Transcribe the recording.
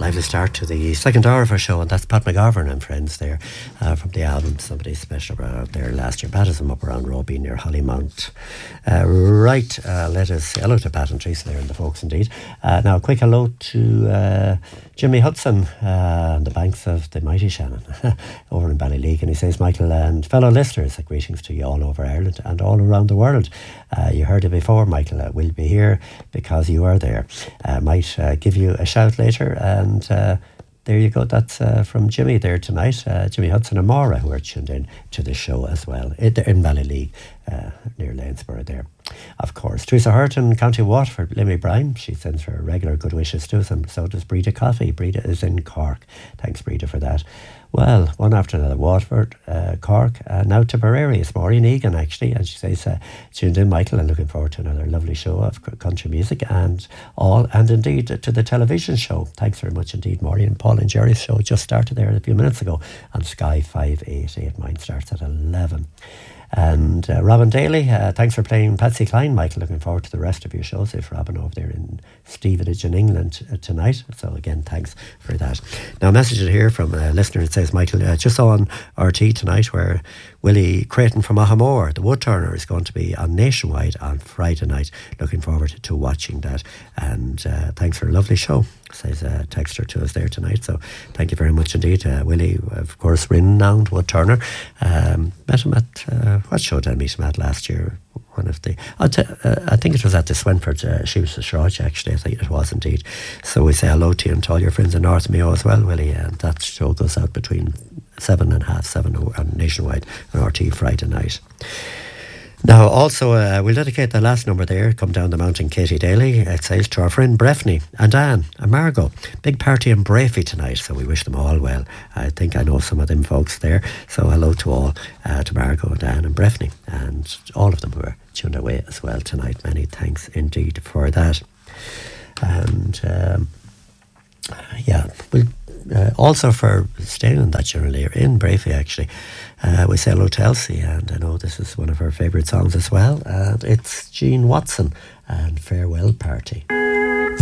lively start to the second hour of our show, and that's Pat McGovern and friends there from the album Somebody Special out there last year. Pat is up around Roby near Hollymount. Let us say hello to Pat and Teresa there and the folks indeed. Now a quick hello to Jimmy Hudson on the banks of the mighty Shannon over in Ballyleague, and he says, Michael and fellow listeners, greetings to you all over Ireland and all around the world. You heard it before, Michael will be here because you are there. Might give you a shout later, and there you go. That's from Jimmy there tonight. Jimmy Hudson and Maura, who are tuned in to the show as well in Ballyleague, near Lanesborough there. Of course, Teresa Hurton, County Waterford, Limmy Bryan, she sends her regular good wishes to us, and so does Breda Coffey. Breda is in Cork. Thanks, Breda, for that. Well, one after another, Waterford, Cork, now Tipperary. It's Maureen Egan, actually, and she says, tuned in, Michael, and looking forward to another lovely show of country music and indeed to the television show. Thanks very much indeed, Maureen. And Paul and Jerry's show just started there a few minutes ago on Sky 588. Mine starts at 11. And Robin Daly, thanks for playing Patsy Cline, Michael. Looking forward to the rest of your shows. If Robin over there in Stevenage in England tonight. So again, thanks for that. Now a message here from a listener. It says, Michael, just on RT tonight where Willie Creighton from Ahamore, the woodturner, is going to be on Nationwide on Friday night. Looking forward to watching that. And thanks for a lovely show, says a texter to us there tonight. So thank you very much indeed. Willie, of course, renowned woodturner. Met him at, what show did I meet him at last year? One of the, I think it was at the Swinford Sheaves of Shrosh, actually. I think it was indeed. So we say hello to you and to all your friends in North Mayo as well, Willie. And that show goes out between 7 and half 7 on Nationwide on RT Friday night. Now, also, we'll dedicate the last number there, Come Down the Mountain, Katie Daly. It says to our friend Breffney and Anne and Margot. Big party in Brafey tonight, so we wish them all well. I think I know some of them folks there. So hello to all, to Margot and Anne and Breffney, and all of them who are tuned away as well tonight. Many thanks indeed for that. And, we'll also for staying in that general area in Brafey, actually, we say hello to Elsie, and I know this is one of her favourite songs as well, and it's Jean Watson and Farewell Party.